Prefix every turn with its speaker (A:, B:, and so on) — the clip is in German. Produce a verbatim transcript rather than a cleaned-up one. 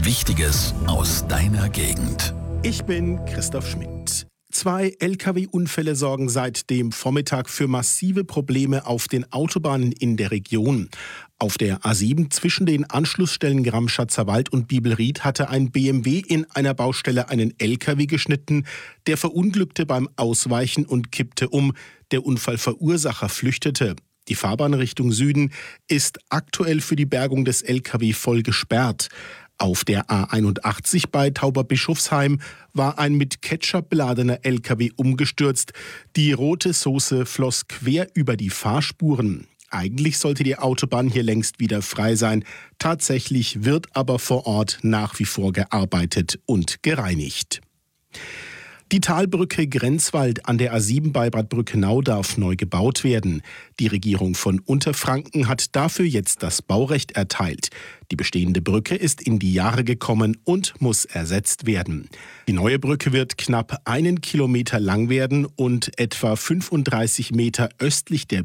A: Wichtiges aus deiner Gegend.
B: Ich bin Christoph Schmidt. Zwei L K W-Unfälle sorgen seit dem Vormittag für massive Probleme auf den Autobahnen in der Region. Auf der A sieben zwischen den Anschlussstellen Gramm-Schatzer Wald und Bibelried hatte ein B M W in einer Baustelle einen L K W geschnitten. Der verunglückte beim Ausweichen und kippte um. Der Unfallverursacher flüchtete. Die Fahrbahn Richtung Süden ist aktuell für die Bergung des L K W voll gesperrt. Auf der A einundachtzig bei Tauberbischofsheim war ein mit Ketchup beladener L K W umgestürzt. Die rote Soße floss quer über die Fahrspuren. Eigentlich sollte die Autobahn hier längst wieder frei sein. Tatsächlich wird aber vor Ort nach wie vor gearbeitet und gereinigt. Die Talbrücke Grenzwald an der A sieben bei Bad Brückenau darf neu gebaut werden. Die Regierung von Unterfranken hat dafür jetzt das Baurecht erteilt. Die bestehende Brücke ist in die Jahre gekommen und muss ersetzt werden. Die neue Brücke wird knapp einen Kilometer lang werden und etwa fünfunddreißig Meter östlich der